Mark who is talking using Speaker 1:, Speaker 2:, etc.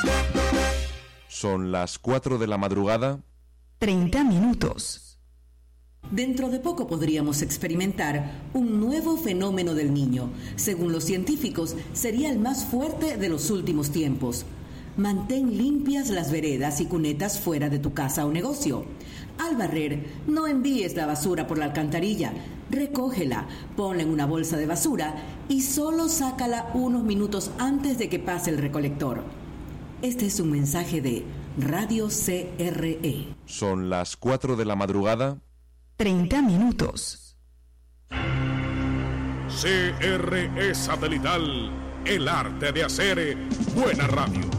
Speaker 1: Son las 4 de la madrugada.
Speaker 2: 30 minutos.
Speaker 3: Dentro de poco podríamos experimentar un nuevo fenómeno del niño. Según los científicos, sería el más fuerte de los últimos tiempos. Mantén limpias las veredas y cunetas fuera de tu casa o negocio. Al barrer, no envíes la basura por la alcantarilla. Recógela, ponla en una bolsa de basura y solo sácala unos minutos antes de que pase el recolector. Este es un mensaje de Radio CRE.
Speaker 1: Son las 4 de la madrugada.
Speaker 2: 30 minutos.
Speaker 4: CRE Satelital, el arte de hacer buena radio.